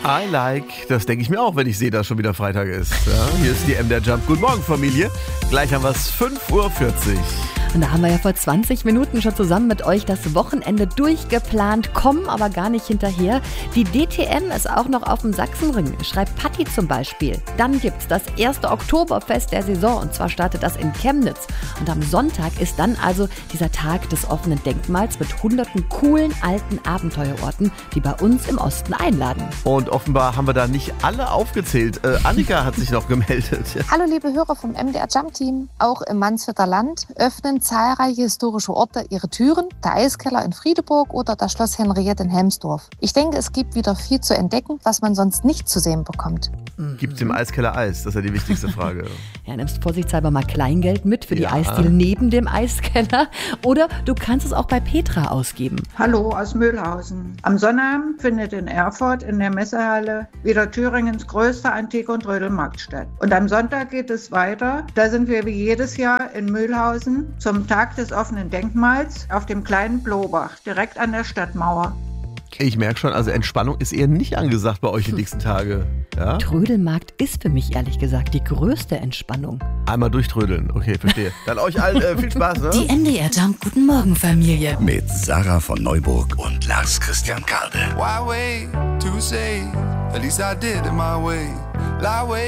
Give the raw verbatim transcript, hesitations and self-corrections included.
I like, das denke ich mir auch, wenn ich sehe, dass schon wieder Freitag ist. Ja, hier ist die M der Jump. Guten Morgen, Familie. Gleich haben wir es fünf Uhr vierzig. Und da haben wir ja vor zwanzig Minuten schon zusammen mit euch das Wochenende durchgeplant, kommen aber gar nicht hinterher. Die D T M ist auch noch auf dem Sachsenring, schreibt Patti zum Beispiel. Dann gibt's das erste Oktoberfest der Saison und zwar startet das in Chemnitz. Und am Sonntag ist dann also dieser Tag des offenen Denkmals mit hunderten coolen alten Abenteuerorten, die bei uns im Osten einladen. Und offenbar haben wir da nicht alle aufgezählt. Äh, Annika hat sich noch gemeldet. Hallo liebe Hörer vom M D R Jump Team. Auch im Mansfetter Land öffnen zahlreiche historische Orte ihre Türen. Der Eiskeller in Friedeburg oder das Schloss Henriette in Helmsdorf. Ich denke, es gibt wieder viel zu entdecken, was man sonst nicht zu sehen bekommt. Mhm. Gibt es im Eiskeller Eis? Das ist ja die wichtigste Frage. Ja, nimmst vorsichtshalber mal Kleingeld mit für die Ja. Eisdiele neben dem Eiskeller. Oder du kannst es auch bei Petra ausgeben. Hallo aus Mühlhausen. Am Sonnabend findet in Erfurt in der Messehalle wieder Thüringens größter Antike- und Trödelmarkt statt. Und am Sonntag geht es weiter. Da sind wir wie jedes Jahr in Mühlhausen zum Tag des offenen Denkmals auf dem kleinen Blobach, direkt an der Stadtmauer. Ich merke schon, also Entspannung ist eher nicht angesagt bei euch die nächsten Tage. Ja? Trödelmarkt ist für mich ehrlich gesagt die größte Entspannung. Einmal durchtrödeln. Okay, verstehe. Dann euch allen äh, viel Spaß, ne? Die M D R Jump Guten Morgen Familie. Mit Sarah von Neuburg und Lars Christian Karde. Why wait to say? At least I did it my way. Lie way